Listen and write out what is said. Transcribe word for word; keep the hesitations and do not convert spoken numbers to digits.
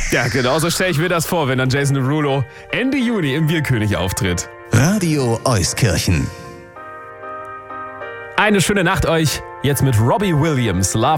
Ja, genau so stelle ich mir das vor, wenn dann Jason Derulo Ende Juni im Bierkönig auftritt. Radio Euskirchen. Eine schöne Nacht euch. Jetzt mit Robbie Williams, Love